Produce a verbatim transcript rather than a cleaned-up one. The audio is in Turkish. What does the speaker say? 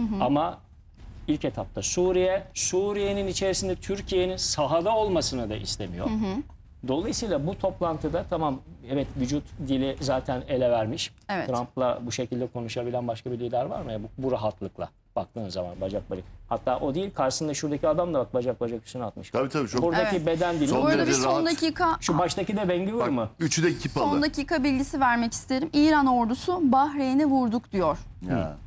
hı. Ama ilk etapta Suriye, Suriye'nin içerisinde Türkiye'nin sahada olmasını da istemiyor. Hı hı. Dolayısıyla bu toplantıda tamam, evet, vücut dili zaten ele vermiş. Evet. Trump'la bu şekilde konuşabilen başka bir lider var mı ya, bu, bu rahatlıkla baktığın zaman bacak bacak. Hatta o değil, karşısında şuradaki adam da bak bacak bacak üstüne atmış. Tabii tabii. Çok... Buradaki Evet. beden dili. Son Bu arada bir derece son rahat. dakika Şu baştaki de Ben Gvir mı? Üçü de kipalı. son dakika bilgisi vermek isterim. İran ordusu Bahreyn'i vurduk diyor. Ya.